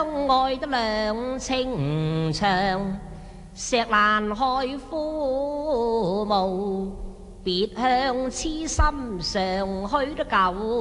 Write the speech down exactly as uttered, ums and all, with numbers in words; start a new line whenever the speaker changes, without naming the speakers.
相愛得兩情長，石蘭開枯木，別向痴心常去得舊。